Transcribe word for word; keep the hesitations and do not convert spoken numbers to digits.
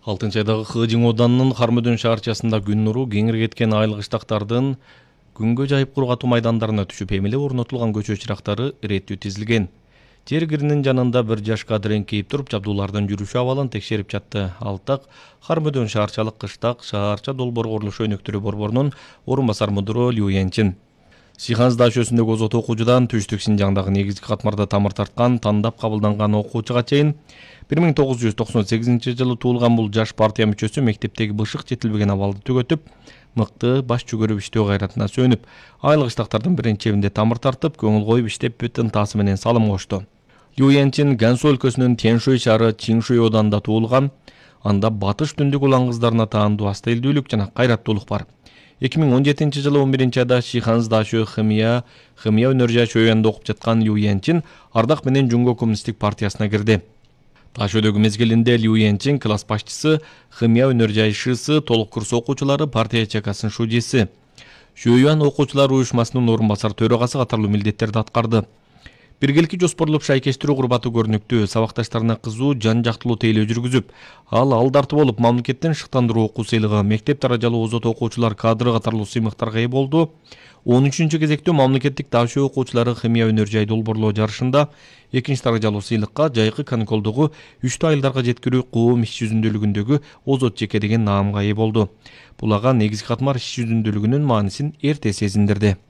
алтынчы айдагы Хыжың оданынын Хармөдөн шаарчасында күн нуру кеңир кеткен айлык ыштактардын күнгө жайып кургатуу майдандарына түшүп, эмеле орнотулган көчө чырактары иреттүү тизилген. Жер киринин жанында бир жаш кадыр эңкейип туруп, жабдуулардын жүрүшү абалын текшерип жатты. Ал так Хармөдөн шаарчалык кыштак шаарча долбоор курулушу өнөктөрү борборунун орун басар мудуру Лю Янчин. Сиханс дачөсүндөгү озот окуучудан түштүк Синжаңдагы негизги катмарда тамыр тарткан, тандап кабылданган окуучуга чейин бир миң тогуз жүз токсон сегизинчи жылы туулган бул жаш партия мүчөсү мектептеги бышык жетилбеген абалды түгөтүп, мыкты баш жүгөрүп иштөө кайратына сөнүп, айлык ыштактардын биринчебинде тамыр тартып, көңүл коюп иштеп бүт ынтасы менен салым кошту. Лю Янчин Гансу өлкөсүнүн Тяньшуй шаары Чиншуй оданында туулган. Анда батыш түндүк улан кыздарына таандуу астайлдүүлүк жана кайраттуулук бар. эки миң он жетинчи жылы он биринчи айда Сиханс дачө Хымия Хымия өнөр жашоюянда окуп жаткан Лю Янчин Ардак менен Жунго коммунисттик партиясына кирди. Ташөдөгү мезгилинде Лю Янчин класс башчысы, Хымия өнөр жайшысы, толук курс окуучулары партия ЧКсынын шужиси. Шүйөйөн окуучулар уюшмасынын орун басар төрагасы катарлуу милдеттерди аткарды. Биргеликке жоспорлоп шайкештирүү курбаты көрүнүктүү, сабакташтарына кызуу жан жактылуу тейлөө жүргүзүп, ал алдарты болуп мамлекеттин шыктандыруу окуу сыйлыгы, мектеп даражалуу озот окуучулар кадры катарлуу сыймыктарга ээ болду. он үчүнчү кезектүү мамлекеттик дачө окуучулары Хымия өнөр жай долбоорлоо жарышында экинчи даражалуу сыйлыкка жайкы каникулдугу үчтүү айылдарга жеткирүү коом иш жүзүндөлүгүндөгү озот жеке деген наамга ээ болду. Бул ага негизги катмар иш жүзүндөлүгүнүн маанисин эрте сезиндирди.